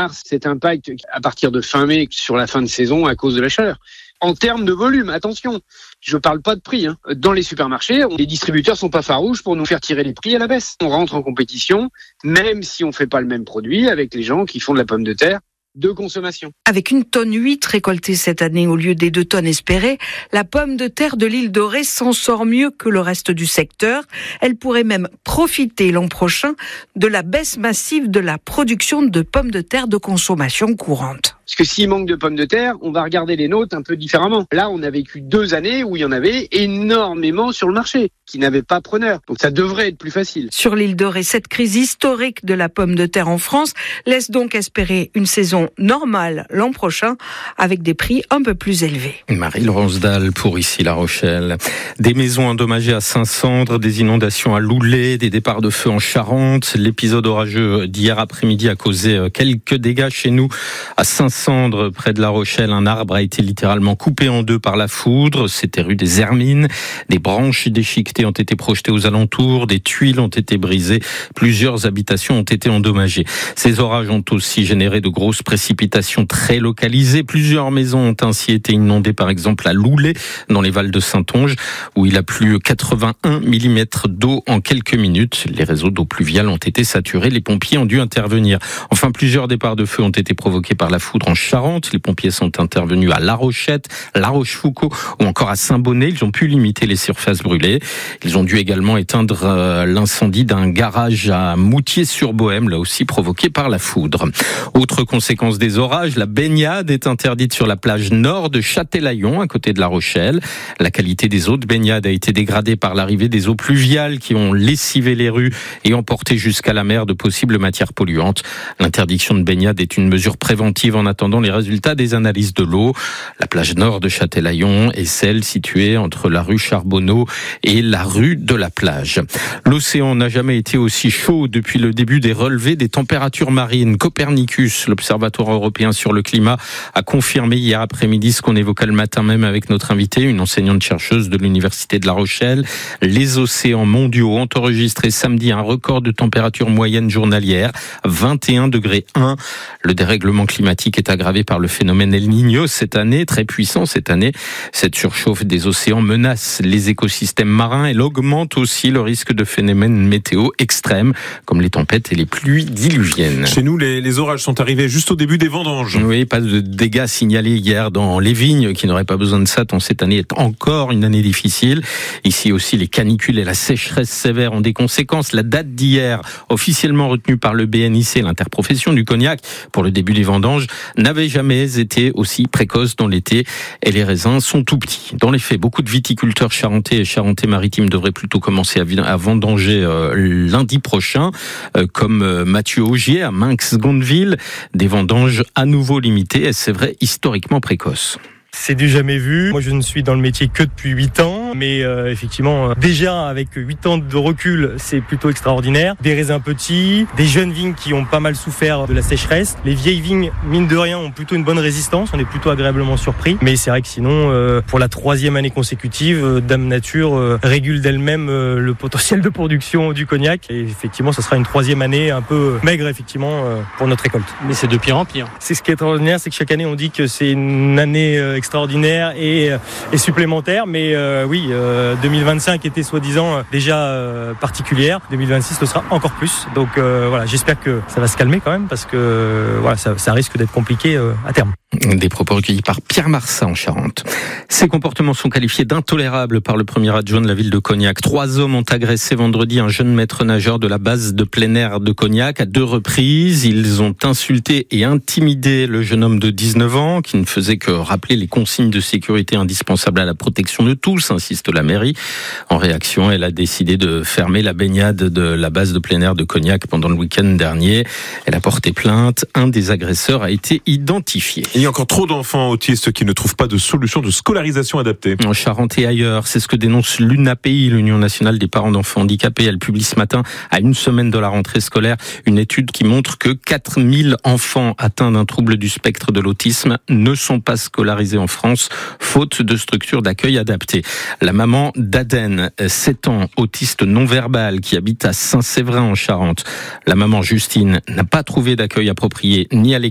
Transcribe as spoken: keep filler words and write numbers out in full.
voir cet impact à partir de fin mai sur la fin de saison à cause de la chaleur. En termes de volume, attention, je parle pas de prix. Hein. Dans les supermarchés, les distributeurs sont pas farouches pour nous faire tirer les prix à la baisse. On rentre en compétition, même si on fait pas le même produit avec les gens qui font de la pomme de terre de consommation. Avec une tonne huit récoltée cette année au lieu des deux tonnes espérées, la pomme de terre de l'île de Ré s'en sort mieux que le reste du secteur. Elle pourrait même profiter l'an prochain de la baisse massive de la production de pommes de terre de consommation courante. Parce que s'il manque de pommes de terre, on va regarder les nôtres un peu différemment. Là, on a vécu deux années où il y en avait énormément sur le marché, qui n'avaient pas preneur. Donc ça devrait être plus facile. Sur l'île de Ré, cette crise historique de la pomme de terre en France laisse donc espérer une saison normale l'an prochain, avec des prix un peu plus élevés. Marie-Laurence Dalle pour ici La Rochelle. Des maisons endommagées à Saint-Sandre, des inondations à Loulé, des départs de feu en Charente. L'épisode orageux d'hier après-midi a causé quelques dégâts chez nous à Saint-Sandre, près de La Rochelle. Un arbre a été littéralement coupé en deux par la foudre. C'était rue des Hermines. Des branches déchiquetées ont été projetées aux alentours. Des tuiles ont été brisées. Plusieurs habitations ont été endommagées. Ces orages ont aussi généré de grosses précipitations très localisées. Plusieurs maisons ont ainsi été inondées, par exemple à Loulé, dans les Vals de Saintonge, où il a plu quatre-vingt-un millimètres d'eau en quelques minutes. Les réseaux d'eau pluviale ont été saturés. Les pompiers ont dû intervenir. Enfin, plusieurs départs de feu ont été provoqués par la foudre en Charente. Les pompiers sont intervenus à La Rochette, La Rochefoucauld ou encore à Saint-Bonnet. Ils ont pu limiter les surfaces brûlées. Ils ont dû également éteindre l'incendie d'un garage à Moutier-sur-Bohème, là aussi provoqué par la foudre. Autre conséquence des orages, la baignade est interdite sur la plage nord de Châtelaillon, à côté de La Rochelle. La qualité des eaux de baignade a été dégradée par l'arrivée des eaux pluviales qui ont lessivé les rues et emporté jusqu'à la mer de possibles matières polluantes. L'interdiction de baignade est une mesure préventive en attendant les résultats des analyses de l'eau. La plage nord de Châtelaillon est celle située entre la rue Charbonneau et la rue de la Plage. L'océan n'a jamais été aussi chaud depuis le début des relevés des températures marines. Copernicus, l'Observatoire européen sur le climat, a confirmé hier après-midi ce qu'on évoquait le matin même avec notre invitée, une enseignante chercheuse de l'Université de La Rochelle. Les océans mondiaux ont enregistré samedi un record de température moyenne journalière, vingt et un degrés un. Le dérèglement climatique est aggravé par le phénomène El Niño cette année, très puissant cette année. Cette surchauffe des océans menace les écosystèmes marins. Elle augmente aussi le risque de phénomènes météo extrêmes, comme les tempêtes et les pluies diluviennes. Chez nous, les, les orages sont arrivés juste au début des vendanges. Oui, pas de dégâts signalés hier dans les vignes, qui n'auraient pas besoin de ça, tant cette année est encore une année difficile. Ici aussi, les canicules et la sécheresse sévère ont des conséquences. La date d'hier, officiellement retenue par le B N I C, l'interprofession du cognac, pour le début des vendanges, n'avait jamais été aussi précoce dans l'été, et les raisins sont tout petits. Dans les faits, beaucoup de viticulteurs charentais et charentais-maritimes devraient plutôt commencer à vendanger euh, lundi prochain, euh, comme euh, Mathieu Augier à Minx-Gondeville, des vendanges à nouveau limitées, et c'est vrai, historiquement précoces. C'est du jamais vu. Moi, je ne suis dans le métier que depuis huit ans, mais euh, effectivement, euh, déjà avec huit ans de recul, c'est plutôt extraordinaire. Des raisins petits, des jeunes vignes qui ont pas mal souffert de la sécheresse. Les vieilles vignes, mine de rien, ont plutôt une bonne résistance. On est plutôt agréablement surpris. Mais c'est vrai que sinon, euh, pour la troisième année consécutive, euh, Dame Nature euh, régule d'elle-même euh, le potentiel de production du cognac. Et effectivement, ce sera une troisième année un peu maigre, effectivement, euh, pour notre récolte. Mais c'est de pire en pire. C'est ce qui est extraordinaire, c'est que chaque année, on dit que c'est une année euh, extraordinaire et, et supplémentaire, mais euh, oui, euh, deux mille vingt-cinq était soi-disant déjà euh, particulière, deux mille vingt-six le sera encore plus, donc euh, voilà, j'espère que ça va se calmer quand même, parce que euh, voilà, ça, ça risque d'être compliqué euh, à terme. Des propos recueillis par Pierre Marsat en Charente. Ces comportements sont qualifiés d'intolérables par le premier adjoint de la ville de Cognac. Trois hommes ont agressé vendredi un jeune maître nageur de la base de plein air de Cognac à deux reprises. Ils ont insulté et intimidé le jeune homme de dix-neuf ans qui ne faisait que rappeler les consignes de sécurité indispensables à la protection de tous, insiste la mairie. En réaction, elle a décidé de fermer la baignade de la base de plein air de Cognac pendant le week-end dernier. Elle a porté plainte. Un des agresseurs a été identifié. Il y a encore trop d'enfants autistes qui ne trouvent pas de solution de scolarisation adaptée. En Charente et ailleurs, c'est ce que dénonce l'UNAPI, l'Union nationale des parents d'enfants handicapés. Elle publie ce matin, à une semaine de la rentrée scolaire, une étude qui montre que quatre mille enfants atteints d'un trouble du spectre de l'autisme ne sont pas scolarisés en France, faute de structures d'accueil adaptées. La maman d'Aden, sept ans, autiste non-verbal, qui habite à Saint-Séverin en Charente. La maman Justine n'a pas trouvé d'accueil approprié ni à l'école